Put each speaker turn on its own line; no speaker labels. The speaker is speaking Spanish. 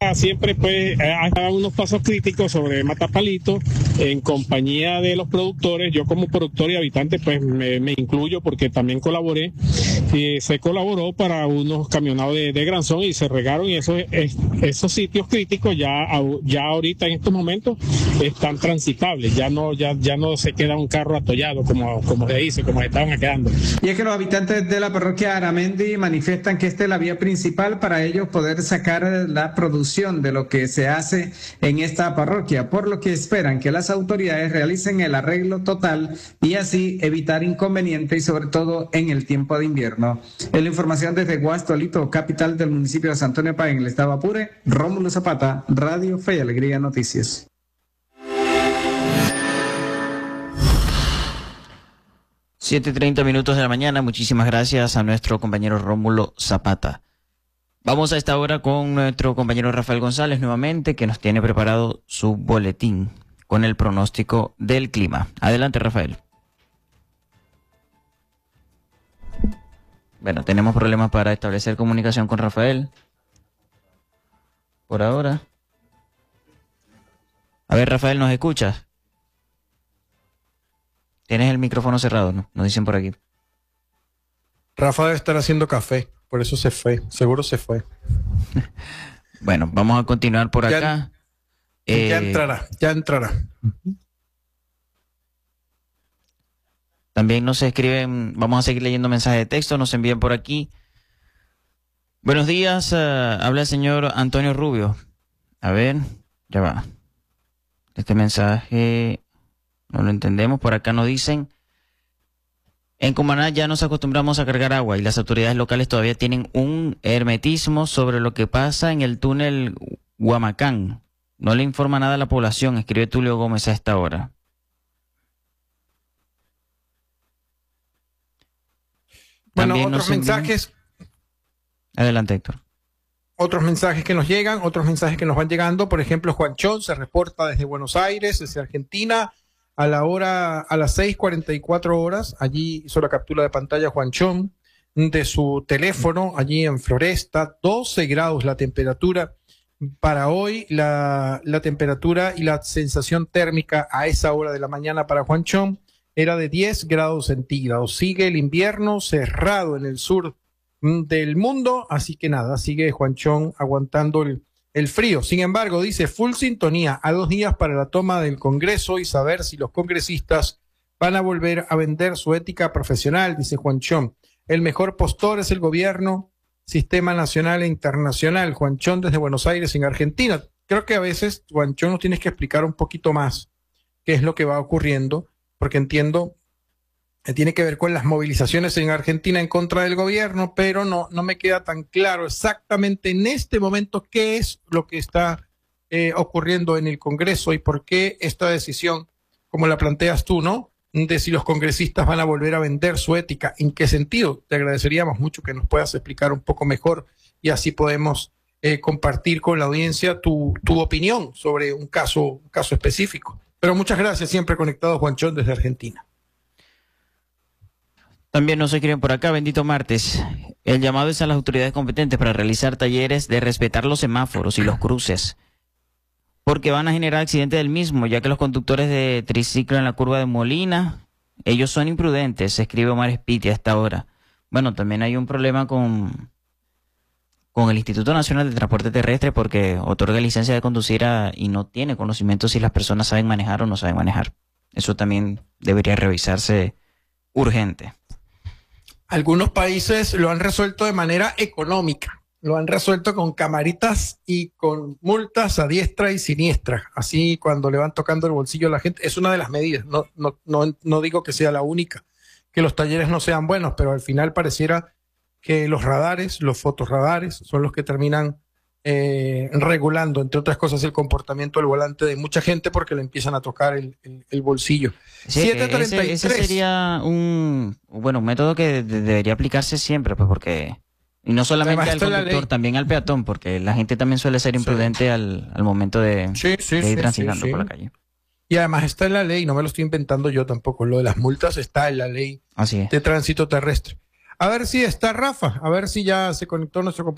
Siempre pues ha dado unos pasos críticos sobre Matapalito en compañía de los productores. Yo como productor y habitante pues me incluyo porque también colaboré y se colaboró para unos camionados de Granzón y se regaron, y esos sitios críticos ya ahorita en estos momentos están transitables, ya no se queda un carro atollado como se dice, como se estaban quedando.
Y es que los habitantes de la parroquia Aramendi manifiestan que esta es la vía principal para ellos poder sacar la producción de lo que se hace en esta parroquia, por lo que esperan que las autoridades realicen el arreglo total y así evitar inconvenientes y sobre todo en el tiempo de invierno. En la información desde Guastolito, capital del municipio de San Antonio Páez, en el estado Apure, Rómulo Zapata, Radio Fe y Alegría Noticias.
7:30 de la mañana. Muchísimas gracias a nuestro compañero Rómulo Zapata. Vamos a esta hora con nuestro compañero Rafael González nuevamente, que nos tiene preparado su boletín con el pronóstico del clima. Adelante, Rafael. Bueno, tenemos problemas para establecer comunicación con Rafael por ahora. A ver, Rafael, ¿nos escuchas? Tienes el micrófono cerrado, ¿no? Nos dicen por aquí.
Rafa debe estar haciendo café, por eso se fue. Seguro se fue.
Bueno, vamos a continuar por acá.
Ya entrará.
También nos escriben, vamos a seguir leyendo mensajes de texto, nos envían por aquí. Buenos días, habla el señor Antonio Rubio. A ver, ya va. Este mensaje no lo entendemos. Por acá nos dicen: en Cumaná ya nos acostumbramos a cargar agua y las autoridades locales todavía tienen un hermetismo sobre lo que pasa en el túnel Huamacán. No le informa nada a la población, escribe Tulio Gómez a esta hora.
Bueno, otros mensajes.
Adelante, Héctor.
Otros mensajes que nos llegan, otros mensajes que nos van llegando. Por ejemplo, Juanchón se reporta desde Buenos Aires, desde Argentina, a las 6:44. Allí hizo la captura de pantalla Juanchón de su teléfono, allí en Floresta. 12 grados la temperatura para hoy, la temperatura y la sensación térmica a esa hora de la mañana para Juanchón era de 10 grados centígrados. Sigue el invierno cerrado en el sur del mundo, así que nada, sigue Juanchón aguantando el frío. Sin embargo, dice, full sintonía a 2 días para la toma del Congreso y saber si los congresistas van a volver a vender su ética profesional, dice Juanchón. El mejor postor es el gobierno, sistema nacional e internacional. Juanchón desde Buenos Aires, en Argentina. Creo que a veces, Juanchón, nos tienes que explicar un poquito más qué es lo que va ocurriendo, porque entiendo que tiene que ver con las movilizaciones en Argentina en contra del gobierno, pero no me queda tan claro exactamente en este momento qué es lo que está ocurriendo en el Congreso y por qué esta decisión, como la planteas tú, ¿no?, de si los congresistas van a volver a vender su ética. ¿En qué sentido? Te agradeceríamos mucho que nos puedas explicar un poco mejor y así podemos compartir con la audiencia tu opinión sobre un caso específico. Pero muchas gracias, siempre conectado Juanchón desde Argentina.
También nos escriben por acá, bendito martes. El llamado es a las autoridades competentes para realizar talleres de respetar los semáforos y los cruces, porque van a generar accidentes del mismo, ya que los conductores de triciclo en la curva de Molina, ellos son imprudentes, escribe Omar Espiti a esta hora. Bueno, también hay un problema con el Instituto Nacional de Transporte Terrestre, porque otorga licencia de conducir y no tiene conocimiento si las personas saben manejar o no saben manejar. Eso también debería revisarse urgente.
Algunos países lo han resuelto de manera económica, lo han resuelto con camaritas y con multas a diestra y siniestra. Así cuando le van tocando el bolsillo a la gente, es una de las medidas. No digo que sea la única, que los talleres no sean buenos, pero al final pareciera que los radares, los fotorradares, son los que terminan regulando, entre otras cosas, el comportamiento del volante de mucha gente porque le empiezan a tocar el bolsillo.
Sí, 7:33. Ese sería un método que debería aplicarse siempre, pues, porque, y no solamente al conductor, también al peatón, porque la gente también suele ser imprudente al momento de ir transitando por la calle.
Y además está en la ley, no me lo estoy inventando yo tampoco, lo de las multas está en la ley de tránsito terrestre. A ver si está Rafa, a ver si ya se conectó nuestro compañero.